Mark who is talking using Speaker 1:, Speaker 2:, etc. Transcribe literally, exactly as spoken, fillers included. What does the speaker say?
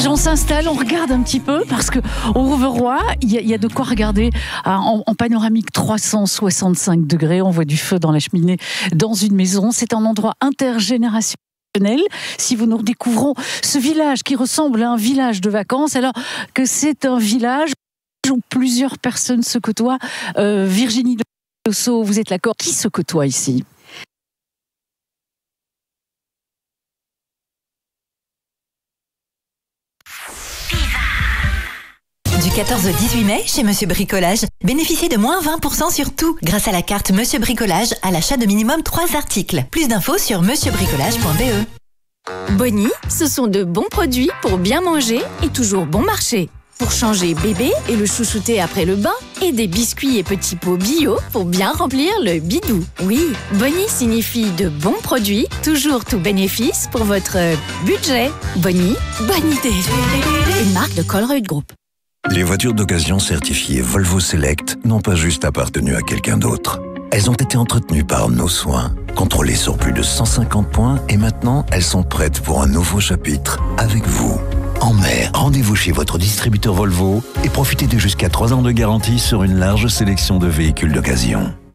Speaker 1: on s'installe, on regarde un petit peu parce que au Rouveroy, il y, y a de quoi regarder en, en panoramique trois cent soixante-cinq degrés. On voit du feu dans la cheminée dans une maison. C'est un endroit intergénérationnel. Si vous nous redécouvrons ce village qui ressemble à un village de vacances, alors que c'est un village où plusieurs personnes se côtoient. Euh, Virginie Dosso, vous êtes d'accord? Qui se côtoie ici?
Speaker 2: Du quatorze au dix-huit mai, chez Monsieur Bricolage, bénéficiez de moins vingt pour cent sur tout grâce à la carte Monsieur Bricolage à l'achat de minimum trois articles. Plus d'infos sur monsieur bricolage point b e.
Speaker 3: Bonnie, ce sont de bons produits pour bien manger et toujours bon marché. Pour changer bébé et le chouchouter après le bain, et des biscuits et petits pots bio pour bien remplir le bidou. Oui, Bonnie signifie de bons produits, toujours tout bénéfice pour votre budget. Bonnie, bonne idée. Une marque de Colruyt Group.
Speaker 4: Les voitures d'occasion certifiées Volvo Select n'ont pas juste appartenu à quelqu'un d'autre. Elles ont été entretenues par nos soins, contrôlées sur plus de cent cinquante points et maintenant elles sont prêtes pour un nouveau chapitre avec vous. En mai, rendez-vous chez votre distributeur Volvo et profitez de jusqu'à trois ans de garantie sur une large sélection de véhicules d'occasion.